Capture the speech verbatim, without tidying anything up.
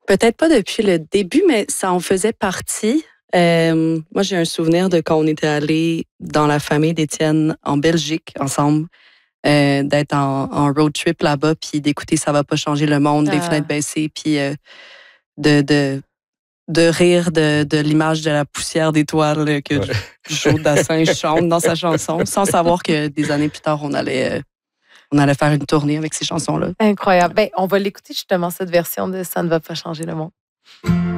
Peut-être pas depuis le début, mais ça en faisait partie. Euh, moi, j'ai un souvenir de quand on était allé dans la famille d'Étienne en Belgique ensemble, euh, d'être en, en road trip là-bas, puis d'écouter Ça va pas changer le monde, les Ah. fenêtres baissées, puis euh, de, de, de rire de, de l'image de la poussière d'étoiles que Ouais. Joe Dassin chante dans sa chanson, sans savoir que des années plus tard, on allait, euh, on allait faire une tournée avec ces chansons-là. Incroyable. Ben, on va l'écouter justement, cette version de Ça ne va pas changer le monde.